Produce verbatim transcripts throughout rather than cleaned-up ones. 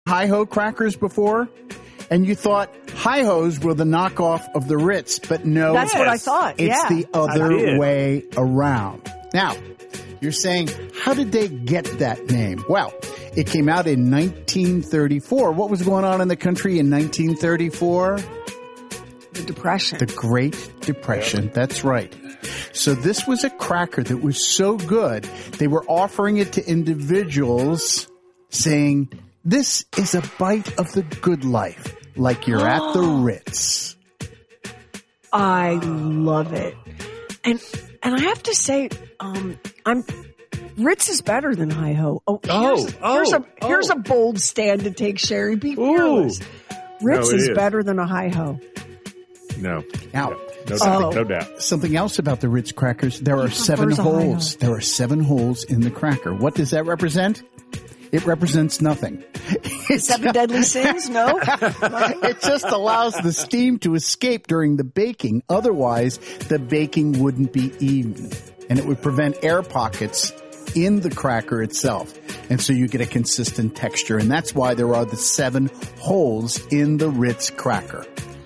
Hi-Ho crackers before? And you thought Hi-Hos were the knockoff of the Ritz, but no. That's what I thought, It's yeah. the other way around. Now, you're saying, how did they get that name? Well, it came out in nineteen thirty-four. What was going on in the country in nineteen thirty-four? The Depression. The Great Depression. That's right. So this was a cracker that was so good, they were offering it to individuals saying, this is a bite of the good life, like you're at the Ritz. I love it. And and I have to say, um, I'm Ritz is better than Hi-Ho. Oh, here's, oh, here's a oh. here's a bold stand to take, Sherry. Be fearless. Ritz No, it is, is. better than a Hi-Ho. No. Now, No, Oh. doubt, no doubt. something else about the Ritz crackers, there are He seven prefers a holes. Hi-Ho. There are seven holes in the cracker. What does that represent? It represents nothing. It's Seven deadly sins? No? It just allows the steam to escape during the baking. Otherwise, the baking wouldn't be even. And it would prevent air pockets in the cracker itself. And so you get a consistent texture. And that's why there are the seven holes in the Ritz cracker.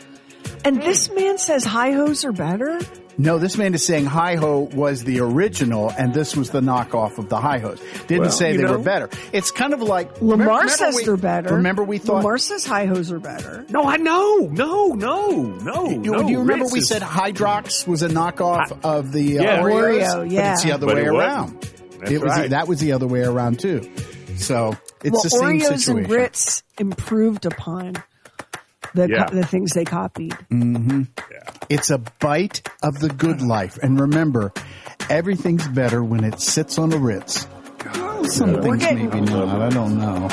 And this man says Hi-Hos are better? No, this man is saying Hi-Ho was the original and this was the knockoff of the Hi-Hos. Didn't Well, say you they know- were better. It's kind of like... Lamar remember says we- they're better. Remember we thought... Lamar says Hi-Hos are better. No, I know. No, no, no, You, no. do you remember Ritz we is- said Hydrox was a knockoff I- of the uh, Yeah. Oreos? Oreo, yeah. But it's the other But way it wasn't. around. That's it was right. That was the other way around, too. So it's well, the same Oreos situation. and Ritz improved upon the Yeah. co- the things they copied. Mm-hmm. It's a bite of the good life. And remember, everything's better when it sits on a Ritz. Some We're things getting- maybe not. I don't know.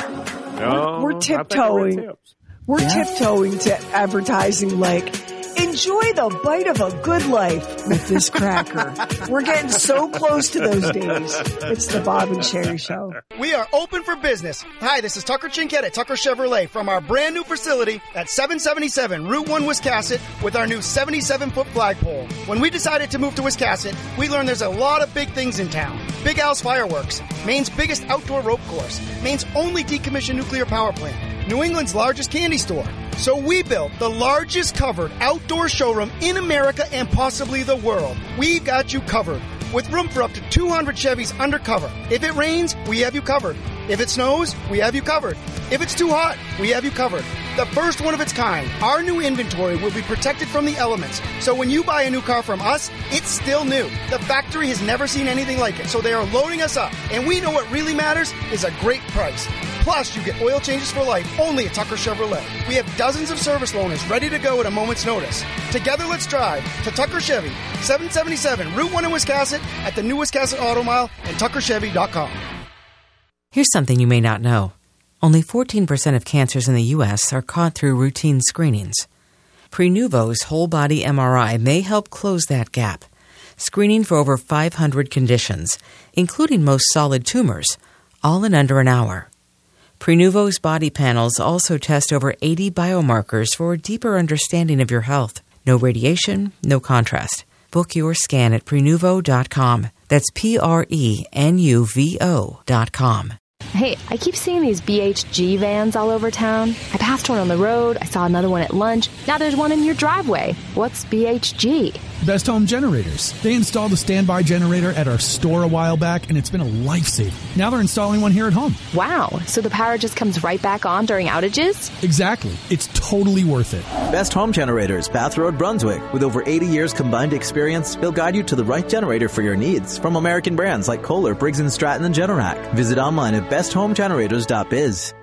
No, We're I think it tiptoeing. tips. We're Yeah. tiptoeing to advertising like, enjoy the bite of a good life with this cracker. We're getting so close to those days. It's the Bob and Sherry Show. We are open for business. Hi, this is Tucker Chinkett at Tucker Chevrolet from our brand new facility at seven seventy-seven Route one Wiscasset with our new seventy-seven foot flagpole. When we decided to move to Wiscasset, we learned there's a lot of big things in town. Big Al's Fireworks, Maine's biggest outdoor rope course, Maine's only decommissioned nuclear power plant, New England's largest candy store. So we built the largest covered outdoor showroom in America and possibly the world. We've got you covered, with room for up to two hundred Chevys undercover. If it rains, we have you covered. If it snows, we have you covered. If it's too hot, we have you covered. The first one of its kind, our new inventory will be protected from the elements. So when you buy a new car from us, it's still new. The factory has never seen anything like it, so they are loading us up. And we know what really matters is a great price. Plus, you get oil changes for life only at Tucker Chevrolet. We have dozens of service loaners ready to go at a moment's notice. Together, let's drive to Tucker Chevy, seven seventy-seven Route one in Wiscasset, at the new Wiscasset Auto Mile, and tucker chevy dot com. Here's something you may not know. Only fourteen percent of cancers in the U S are caught through routine screenings. Prenuvo's whole-body M R I may help close that gap, screening for over five hundred conditions, including most solid tumors, all in under an hour. Prenuvo's body panels also test over eighty biomarkers for a deeper understanding of your health. No radiation, no contrast. Book your scan at prenuvo dot com. That's P R E N U V O dot com. Hey, I keep seeing these B H G vans all over town. I passed one on the road. I saw another one at lunch. Now there's one in your driveway. What's B H G? Best Home Generators. They installed a standby generator at our store a while back, and it's been a lifesaver. Now they're installing one here at home. Wow, so the power just comes right back on during outages? Exactly. It's totally worth it. Best Home Generators, Bath Road, Brunswick. With over eighty years combined experience, they'll guide you to the right generator for your needs. From American brands like Kohler, Briggs and Stratton, and Generac. Visit online at best home generators dot biz.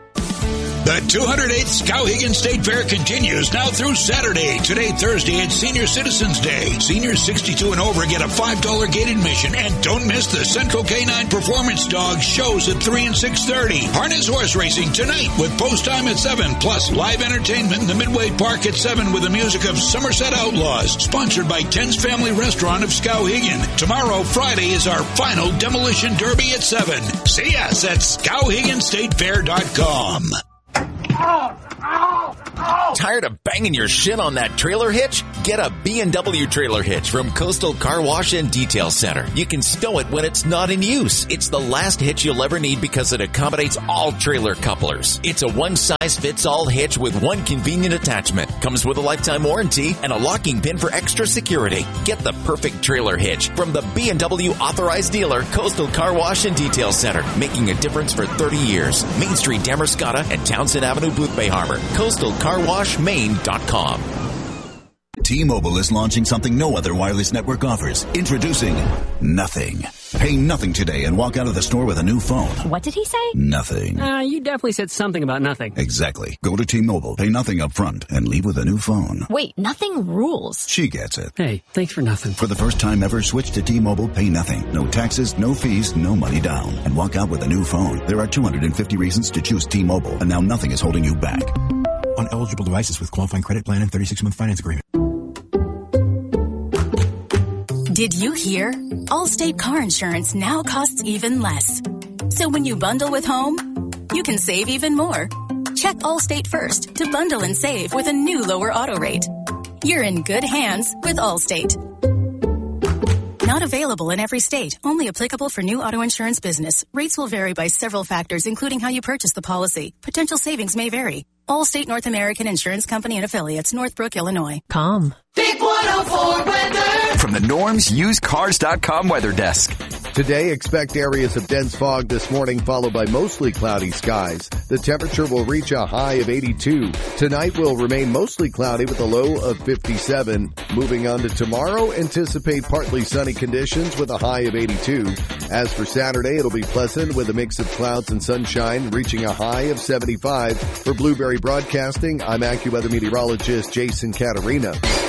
The two hundred eighth Skowhegan State Fair continues now through Saturday. Today, Thursday, it's Senior Citizens Day. Seniors sixty-two and over get a five dollar gate admission. And don't miss the Central Canine Performance Dog shows at three and six thirty. Harness horse racing tonight with post time at seven. Plus live entertainment in the Midway Park at seven with the music of Somerset Outlaws. Sponsored by Ten's Family Restaurant of Skowhegan. Tomorrow, Friday, is our final Demolition Derby at seven. See us at skowhegan state fair dot com. Time Tired of banging your shin on that trailer hitch? Get a B and W trailer hitch from Coastal Car Wash and Detail Center. You can stow it when it's not in use. It's the last hitch you'll ever need because it accommodates all trailer couplers. It's a one-size-fits-all hitch with one convenient attachment. Comes with a lifetime warranty and a locking pin for extra security. Get the perfect trailer hitch from the B and W authorized dealer, Coastal Car Wash and Detail Center, making a difference for thirty years. Main Street, Damascotta, and Townsend Avenue, Boothbay Harbor. coastal car wash maine dot com. T-Mobile is launching something no other wireless network offers. Introducing Nothing. Pay nothing today and walk out of the store with a new phone. What did he say? Nothing. Uh, you definitely said something about nothing. Exactly. Go to T-Mobile, pay nothing up front, and leave with a new phone. Wait, nothing rules. She gets it. Hey, thanks for nothing. For the first time ever, switch to T-Mobile, pay nothing. No taxes, no fees, no money down. And walk out with a new phone. There are two hundred fifty reasons to choose T-Mobile, and now nothing is holding you back. On eligible devices with qualifying credit plan and thirty-six month finance agreement. Did you hear? Allstate car insurance now costs even less. So when you bundle with home, you can save even more. Check Allstate first to bundle and save with a new lower auto rate. You're in good hands with Allstate. Not available in every state. Only applicable for new auto insurance business. Rates will vary by several factors, including how you purchase the policy. Potential savings may vary. Allstate North American Insurance Company and Affiliates, Northbrook, Illinois. Calm. Big one oh four weather. From the Norm's Used Cars dot com weather desk. Today, expect areas of dense fog this morning, followed by mostly cloudy skies. The temperature will reach a high of eighty-two. Tonight will remain mostly cloudy with a low of fifty-seven. Moving on to tomorrow, anticipate partly sunny conditions with a high of eighty-two. As for Saturday, it'll be pleasant with a mix of clouds and sunshine, reaching a high of seventy-five. For Blueberry Broadcasting, I'm AccuWeather meteorologist Jason Caterina.